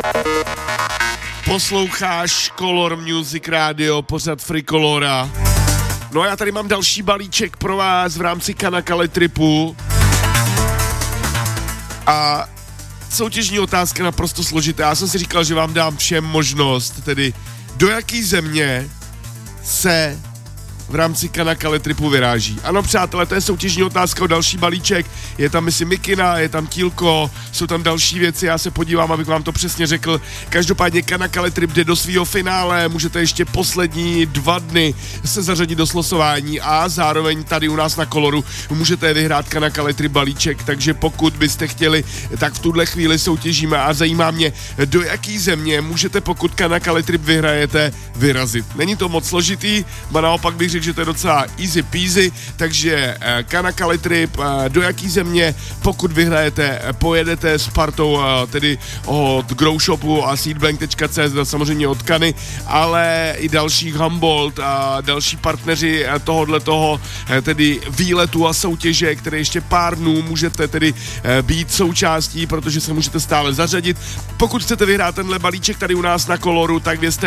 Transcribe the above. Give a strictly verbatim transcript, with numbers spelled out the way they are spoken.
Posloucháš Color Music Radio, pořad Frikolora. No a já tady mám další balíček pro vás v rámci Kanakale tripu. A soutěžní otázka naprosto složitá. Já jsem si říkal, že vám dám všem možnost, tedy do jaký země se v rámci Kanakale tripu vyráží. Ano, přátelé, to je soutěžní otázka o další balíček. Je tam misi Mikina, je tam Tílko, jsou tam další věci, já se podívám, abych vám to přesně řekl. Každopádně Kanakale trip jde do svého finále, můžete ještě poslední dva dny se zařadit do slosování a zároveň tady u nás na Koloru můžete vyhrát Kanakale trip balíček, takže pokud byste chtěli, tak v tuhle chvíli soutěžíme a zajímá mě, do jaký země můžete, pokud Kanakale trip vyhrajete, vyrazit. Není to moc složitý, ba naopak bych řekl, že to je docela easy peasy, takže Kanakale trip, do jaký země, pokud vyhrajete, pojedete s partou tedy od Grow Shopu a seedblank tečka cé zet, samozřejmě od Kany, ale i dalších Humboldt a další partneři tohodle toho, tedy výletu a soutěže, které ještě pár dnů můžete tedy být součástí, protože se můžete stále zařadit. Pokud chcete vyhrát tenhle balíček tady u nás na Koloru, tak vězte,